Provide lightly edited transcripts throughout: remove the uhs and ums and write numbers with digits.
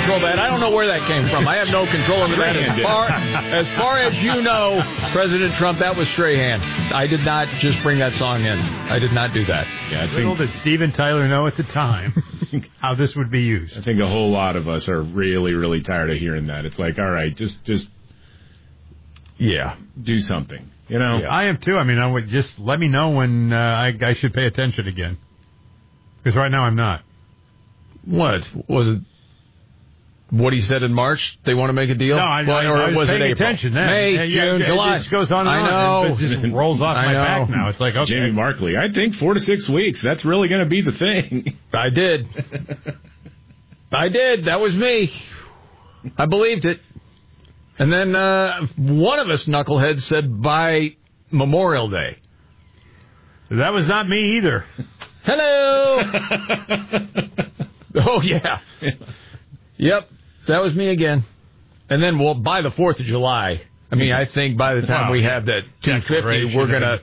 control that. I don't know where that came from. I have no control over that. As far as you know, President Trump, that was Strahan. I did not just bring that song in. I did not do that. Yeah, Little did Steven Tyler know at the time how this would be used. I think a whole lot of us are really, really tired of hearing that. It's like, all right, just do something. You know? Yeah, I am too. I mean, I would just let me know when I should pay attention again. Because right now I'm not. What? Was it what he said in March? They want to make a deal? No, I was paying attention then. May, June, July. It just goes on and on. I know. It just rolls off my back now. It's like, okay. Jamie Markley, I think 4 to 6 weeks. That's really going to be the thing. I did. That was me. I believed it. And then one of us knuckleheads said by Memorial Day. That was not me either. Hello. Oh, yeah. Yep, that was me again. And then, by the 4th of July, I mean, I think by the time we have that 250, we're going to...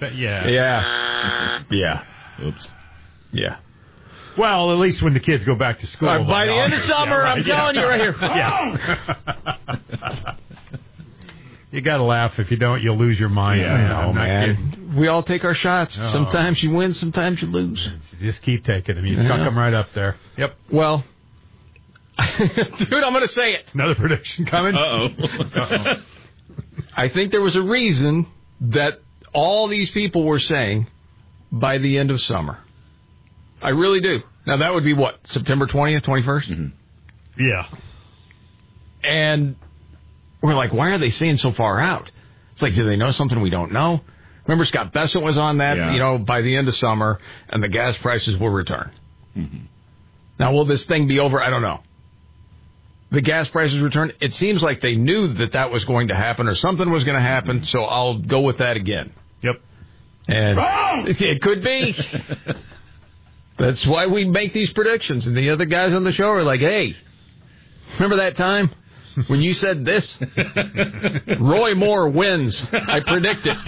Yeah. Oops. Yeah. Well, at least when the kids go back to school. By the end of summer, I'm telling you right here. Yeah. You got to laugh. If you don't, you'll lose your mind. Yeah, man. We all take our shots. Oh. Sometimes you win, sometimes you lose. Just keep taking them. You chuck them right up there. Yep. Well, dude, I'm going to say it. Another prediction coming? Uh-oh. I think there was a reason that all these people were saying by the end of summer. I really do. Now, that would be what? September 20th, 21st? Mm-hmm. Yeah. And we're like, why are they saying so far out? It's like, do they know something we don't know? Remember, Scott Bessent was on that, by the end of summer, and the gas prices will return. Mm-hmm. Now, will this thing be over? I don't know. The gas prices return. It seems like they knew that was going to happen or something was going to happen, so I'll go with that again. Yep. And it could be. That's why we make these predictions. And the other guys on the show are like, hey, remember that time when you said this? Roy Moore wins. I predict it.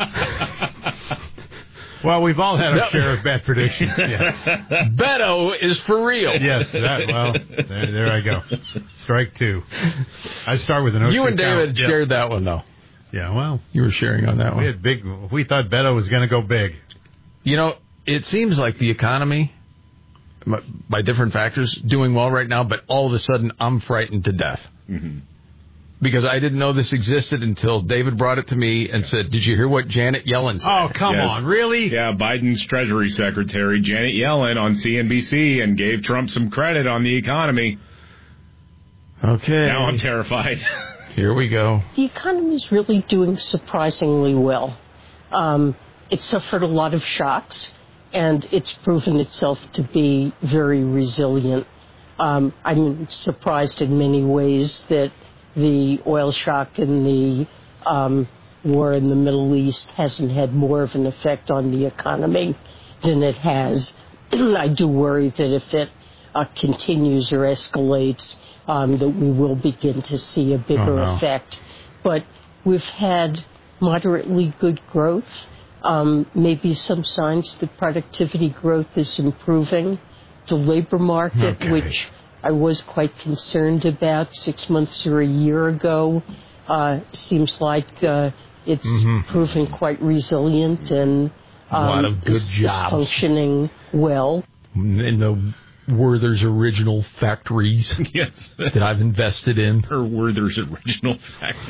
Well, we've all had our share of bad predictions. Yes. Beto is for real. Yes. There I go. Strike two. I start with an ocean. You and David shared that one, though. Yeah, well. You were sharing on that one. We thought Beto was going to go big. You know, it seems like the economy, by different factors, doing well right now, but all of a sudden I'm frightened to death. Mm-hmm. Because I didn't know this existed until David brought it to me and said, did you hear what Janet Yellen said? Oh, come on. Really? Yeah, Biden's Treasury Secretary, Janet Yellen, on CNBC and gave Trump some credit on the economy. Okay. Now I'm terrified. Here we go. The economy is really doing surprisingly well. It suffered a lot of shocks, and it's proven itself to be very resilient. I'm surprised in many ways that the oil shock and the war in the Middle East hasn't had more of an effect on the economy than it has. I do worry that if it continues or escalates, that we will begin to see a bigger effect. But we've had moderately good growth, maybe some signs that productivity growth is improving. The labor market, which I was quite concerned about 6 months or a year ago, seems like it's proven quite resilient and a lot of good jobs functioning well. In the Werther's Original factories that I've invested in. Her Werther's Original factory.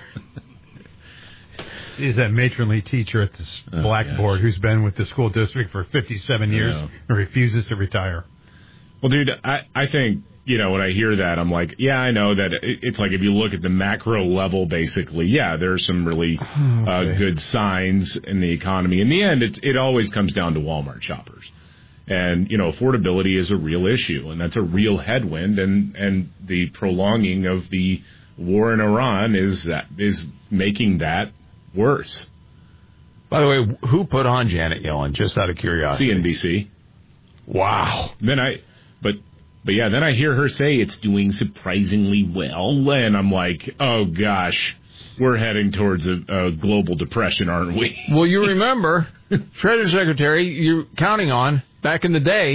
Is that matronly teacher at the Blackboard who's been with the school district for 57 years and refuses to retire. Well, dude, I think, when I hear that, I'm like, yeah, I know that it's like if you look at the macro level, basically, there are some really good signs in the economy. In the end, it always comes down to Walmart shoppers. And, affordability is a real issue, and that's a real headwind, and the prolonging of the war in Iran is making that worse. By the way, who put on Janet Yellen, just out of curiosity? CNBC. Wow. Then I hear her say it's doing surprisingly well, and I'm like, oh gosh, we're heading towards a global depression, aren't we? Well, you remember, Treasury Secretary, you're counting on back in the day,